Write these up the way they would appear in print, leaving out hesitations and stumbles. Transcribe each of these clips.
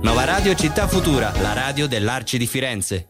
Nova Radio Città Futura, la radio dell'Arci di Firenze.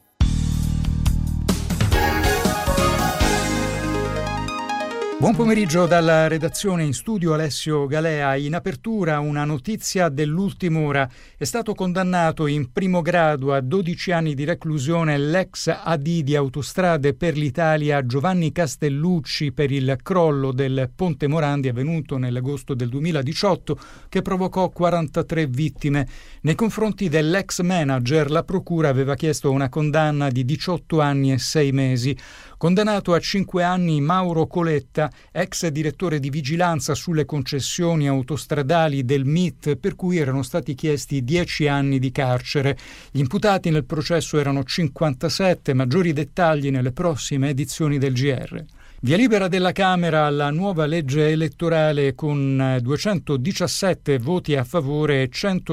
Buon pomeriggio dalla redazione, in studio Alessio Galea. In apertura una notizia dell'ultima ora. È stato condannato in primo grado a 12 anni di reclusione l'ex AD di Autostrade per l'Italia Giovanni Castellucci per il crollo del Ponte Morandi avvenuto nell'agosto del 2018 che provocò 43 vittime. Nei confronti dell'ex manager la procura aveva chiesto una condanna di 18 anni e 6 mesi. Condannato a 5 anni Mauro Coletta, ex direttore di vigilanza sulle concessioni autostradali del MIT, per cui erano stati chiesti 10 anni di carcere. Gli imputati nel processo erano 57, maggiori dettagli nelle prossime edizioni del GR. Via libera della Camera alla nuova legge elettorale con 217 voti a favore e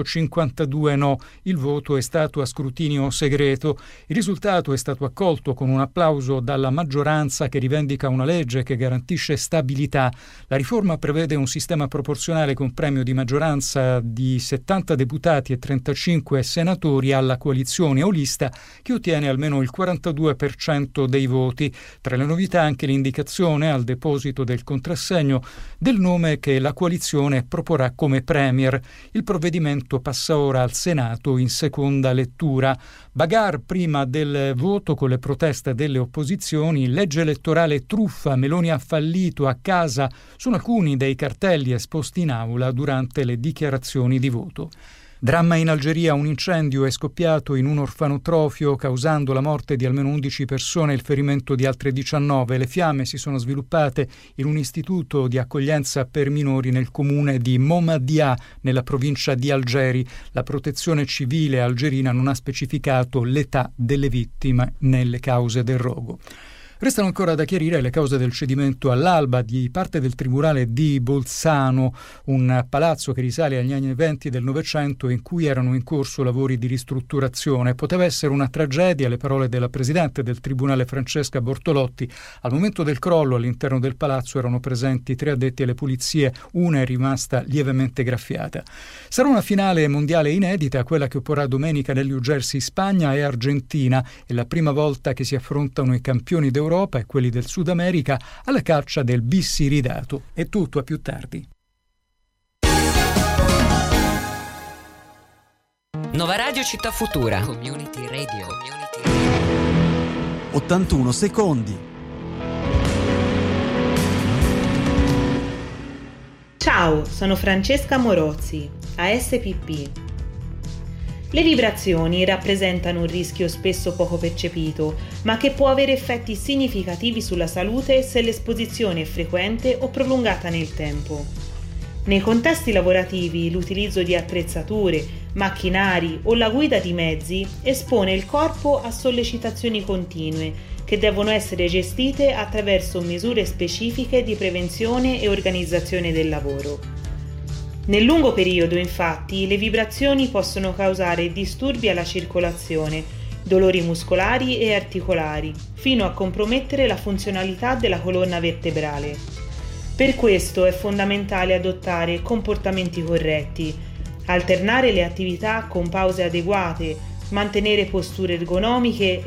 152 no. Il voto è stato a scrutinio segreto. Il risultato è stato accolto con un applauso dalla maggioranza che rivendica una legge che garantisce stabilità. La riforma prevede un sistema proporzionale con premio di maggioranza di 70 deputati e 35 senatori alla coalizione o lista che ottiene almeno il 42% dei voti. Tra le novità anche l'indicazione al deposito del contrassegno del nome che la coalizione proporrà come premier. Il provvedimento passa ora al Senato in seconda lettura. Bagar prima del voto con le proteste delle opposizioni, legge elettorale truffa, Meloni ha fallito, a casa, sono alcuni dei cartelli esposti in aula durante le dichiarazioni di voto. Dramma in Algeria, un incendio è scoppiato in un orfanotrofio causando la morte di almeno 11 persone e il ferimento di altre 19. Le fiamme si sono sviluppate in un istituto di accoglienza per minori nel comune di Momaddia, nella provincia di Algeri. La protezione civile algerina non ha specificato l'età delle vittime nelle cause del rogo. Restano ancora da chiarire le cause del cedimento all'alba di parte del tribunale di Bolzano, un palazzo che risale agli anni 20 del Novecento in cui erano in corso lavori di ristrutturazione. Poteva essere una tragedia, le parole della presidente del tribunale Francesca Bortolotti. Al momento del crollo all'interno del palazzo erano presenti 3 addetti alle pulizie, una è rimasta lievemente graffiata. Sarà una finale mondiale inedita, quella che opporrà domenica nel New Jersey Spagna e Argentina. È la prima volta che si affrontano i campioni d'Europa e quelli del Sud America alla caccia del Bissiridato. È tutto, a più tardi. Nova Radio Città Futura. Community Radio. 81 secondi. Ciao, sono Francesca Morozzi, ASPP. Le vibrazioni rappresentano un rischio spesso poco percepito, ma che può avere effetti significativi sulla salute se l'esposizione è frequente o prolungata nel tempo. Nei contesti lavorativi, l'utilizzo di attrezzature, macchinari o la guida di mezzi espone il corpo a sollecitazioni continue che devono essere gestite attraverso misure specifiche di prevenzione e organizzazione del lavoro. Nel lungo periodo, infatti, le vibrazioni possono causare disturbi alla circolazione, dolori muscolari e articolari, fino a compromettere la funzionalità della colonna vertebrale. Per questo è fondamentale adottare comportamenti corretti, alternare le attività con pause adeguate, mantenere posture ergonomiche